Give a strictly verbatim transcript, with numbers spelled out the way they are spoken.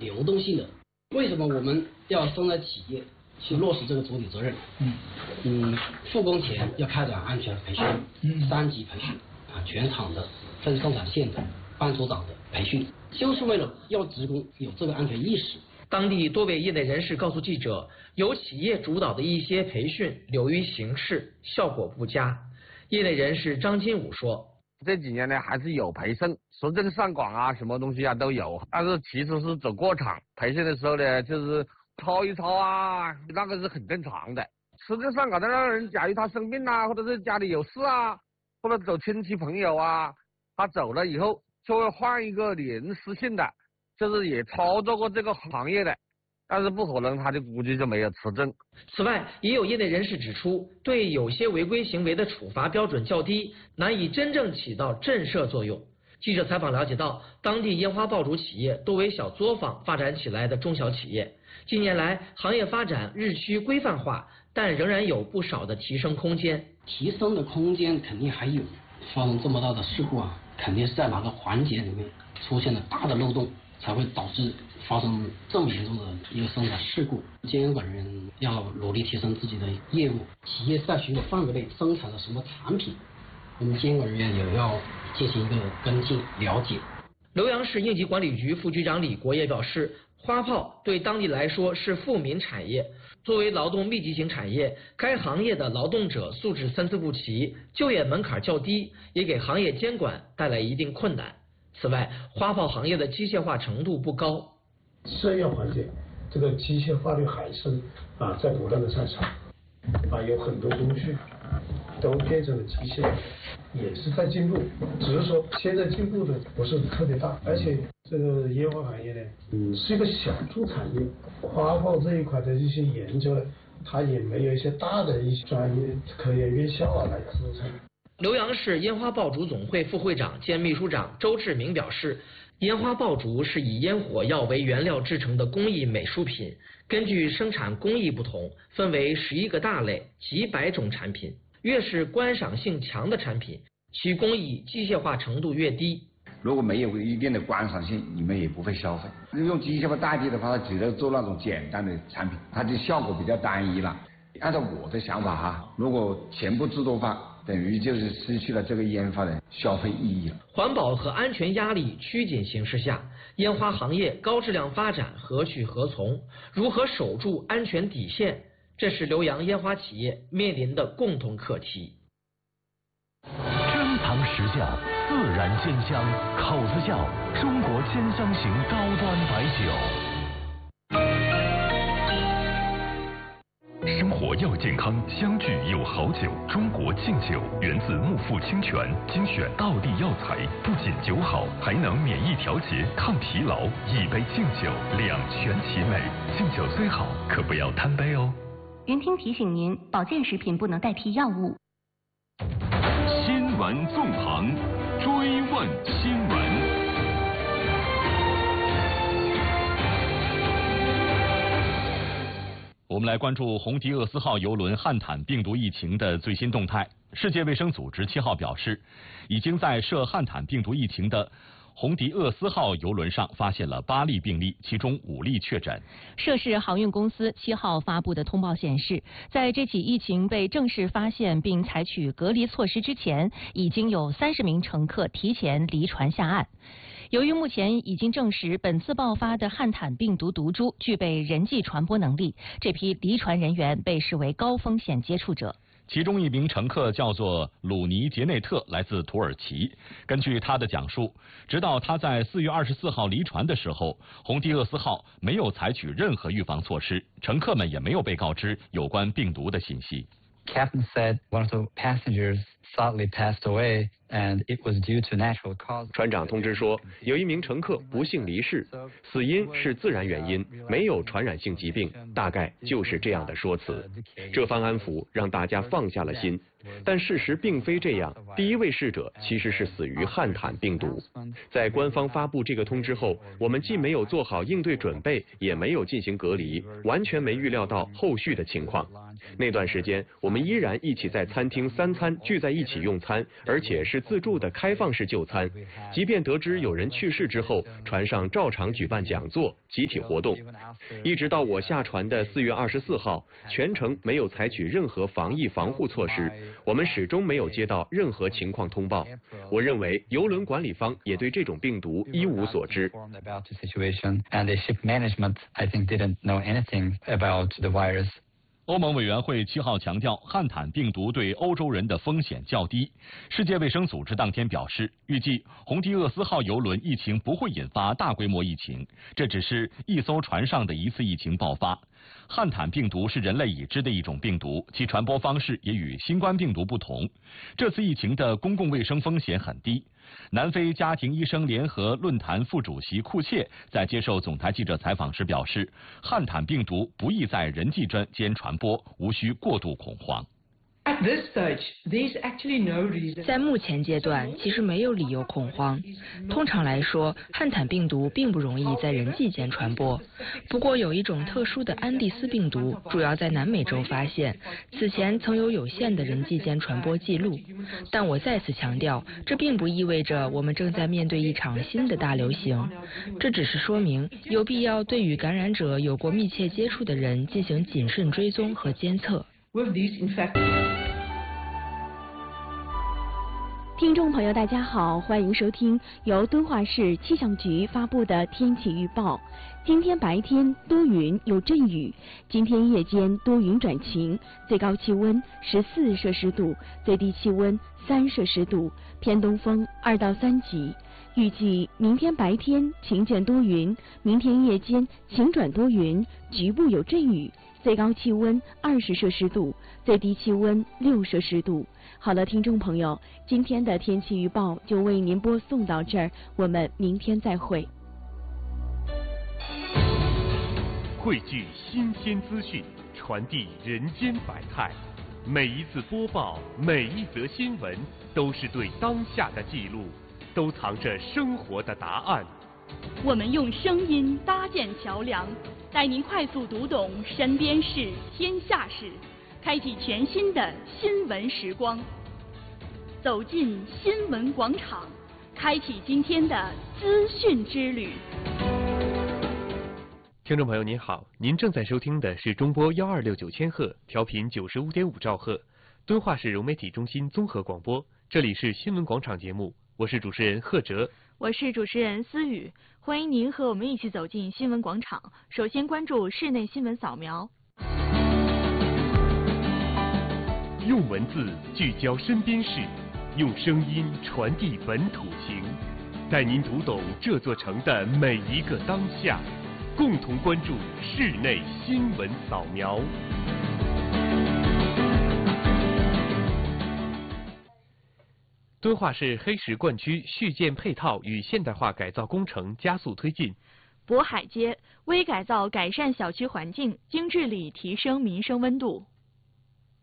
流动性的。为什么我们要生产企业去落实这个主体责任？嗯嗯，复工前要开展安全培训，嗯，三级培训啊，全厂的、分生产线的、班组长的培训，就是为了要职工有这个安全意识。 当地多位业内人士告诉记者，由企业主导的一些培训流于形式，效果不佳。业内人士张金武说， 这几年呢还是有培训，实证上岗啊，什么东西啊都有，但是其实是走过场。培训的时候呢，就是抄一抄啊，那个是很正常的。实证上岗的让人，假如他生病啊，或者是家里有事啊，或者走亲戚朋友啊，他走了以后就会换一个临时性的。就是也操作过这个行业的，但是不可能他就估计就没有持证。 此外，也有业内人士指出，对有些违规行为的处罚标准较低，难以真正起到震慑作用。记者采访了解到，当地烟花爆竹企业多为小作坊发展起来的中小企业，近年来行业发展日趋规范化，但仍然有不少的提升空间。 提升的空间肯定还有，发生这么大的事故啊，肯定是在哪个环节里面出现了大的漏洞，才会导致发生这么严重的一个生产事故。监管人员要努力提升自己的业务，企业在许可范围内生产了什么产品，我们监管人员也要进行一个跟进了解。 浏阳市应急管理局副局长李国业表示，花炮对当地来说是富民产业，作为劳动密集型产业，该行业的劳动者素质参差不齐，就业门槛较低，也给行业监管带来一定困难。此外，花炮行业的机械化程度不高， servi业环节这个机械化率还是啊在不断的上涨，啊有很多工序都变成了机械，也是在进步，只是说现在进步的不是特别大，而且这个烟花行业呢，嗯是一个小众产业，花炮这一块的一些研究呢，它也没有一些大的一些专业科研院校啊来支撑。 浏阳市烟花爆竹总会副会长兼秘书长周志明表示，烟花爆竹是以烟火药为原料制成的工艺美术品，根据生产工艺不同，分为十一个大类，几百种产品。越是观赏性强的产品，其工艺机械化程度越低。 如果没有一定的观赏性，你们也不会消费。用机械化代替的话，它只能做那种简单的产品，它的效果比较单一了。按照我的想法哈，如果全部自动化，等于就是失去了这个烟花的消费意义了。 环保和安全压力趋紧形势下，烟花行业高质量发展何去何从？如何守住安全底线？这是浏阳烟花企业面临的共同课题。 珍藏实窖，自然鲜香，口子窖，中国鲜香型高端白酒。生活要健康，相聚有好酒。中国敬酒源自木富清泉，精选道地药材，不仅酒好，还能免疫调节、抗疲劳。一杯敬酒，两全其美。敬酒虽好，可不要贪杯哦。 云听提醒您，保健食品不能代替药物。 新闻纵横，追问新闻。我们来关注红迪厄斯号邮轮汉坦病毒疫情的最新动态。世界卫生组织七号表示，已经在涉汉坦病毒疫情的红迪厄斯号邮轮上发现了八例病例，其中五例确诊。 涉事航运公司七号发布的通报显示，在这起疫情被正式发现并采取隔离措施之前，已经有三十名乘客提前离船下岸。由于目前已经证实本次爆发的汉坦病毒毒株具备人际传播能力，这批离船人员被视为高风险接触者。 其中一名乘客叫做鲁尼杰内特，来自土耳其。根据他的讲述，直到他在四月二十四号离船的时候，红迪厄斯号没有采取任何预防措施，乘客们也没有被告知有关病毒的信息。 Captain said one of the passengers suddenly passed away, and it was due to natural causes. 船长通知说，有一名乘客不幸离世，死因是自然原因，没有传染性疾病，大概就是这样的说辞。这番安抚让大家放下了心，但事实并非这样。第一位逝者其实是死于汉坦病毒。在官方发布这个通知后，我们既没有做好应对准备，也没有进行隔离，完全没预料到后续的情况。那段时间，我们依然一起在餐厅三餐聚在一一起用餐，而且是自助的开放式就餐。即便得知有人去世之后，船上照常举办讲座、集体活动。一直到我下船的四月二十四号，全程没有采取任何防疫防护措施，我们始终没有接到任何情况通报。我认为邮轮管理方也对这种病毒一无所知。 欧盟委员会七号强调，汉坦病毒对欧洲人的风险较低。世界卫生组织当天表示，预计红迪厄斯号邮轮疫情不会引发大规模疫情，这只是一艘船上的一次疫情爆发。汉坦病毒是人类已知的一种病毒，其传播方式也与新冠病毒不同。这次疫情的公共卫生风险很低。南非家庭医生联合论坛副主席库切在接受总台记者采访时表示，汉坦病毒不易在人际间传播，无需过度恐慌。 在目前阶段，其实没有理由恐慌。通常来说，汉坦病毒并不容易在人际间传播。不过，有一种特殊的安第斯病毒，主要在南美洲发现，此前曾有有限的人际间传播记录。但我再次强调，这并不意味着我们正在面对一场新的大流行。这只是说明有必要对与感染者有过密切接触的人进行谨慎追踪和监测。 听众朋友，大家好，欢迎收听由敦化市气象局发布的天气预报。今天白天多云有阵雨，今天夜间多云转晴，最高气温十四摄氏度，最低气温三摄氏度，偏东风二到三级。预计明天白天晴间多云，明天夜间晴转多云，局部有阵雨，最高气温二十摄氏度，最低气温六摄氏度。好了，听众朋友，今天的天气预报就为您播送到这儿，我们明天再会。 汇聚新鲜资讯，传递人间百态。每一次播报，每一则新闻，都是对当下的记录，都藏着生活的答案。 我们用声音搭建桥梁，带您快速读懂身边事、天下事，开启全新的新闻时光。走进新闻广场，开启今天的资讯之旅。 听众朋友您好，您正在收听的是中波幺二六九千赫，调频九十五点五兆赫，敦化市融媒体中心综合广播。这里是新闻广场节目，我是主持人贺哲， 我是主持人思雨，欢迎您和我们一起走进新闻广场。首先关注室内新闻扫描。 用文字聚焦身边事，用声音传递本土情，带您读懂这座城的每一个当下，共同关注室内新闻扫描。 敦化市黑石灌区续建配套与现代化改造工程加速推进。 渤海街微改造改善小区环境，精致里提升民生温度。